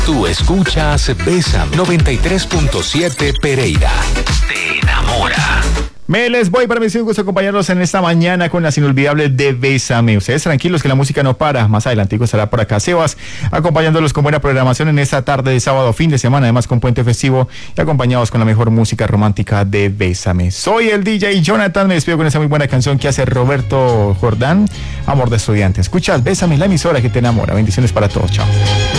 Tú escuchas Bésame 93.7 Pereira. Te enamora. Me les voy, para mí es un gusto acompañarlos en esta mañana con las inolvidables de Bésame. Ustedes tranquilos que la música no para. Más adelante estará por acá Sebas, acompañándolos con buena programación en esta tarde de sábado, fin de semana, además con puente festivo y acompañados con la mejor música romántica de Bésame. Soy el DJ Jonathan, me despido con esa muy buena canción que hace Roberto Jordán, Amor de Estudiante. Escuchas Bésame, la emisora que te enamora. Bendiciones para todos, chao.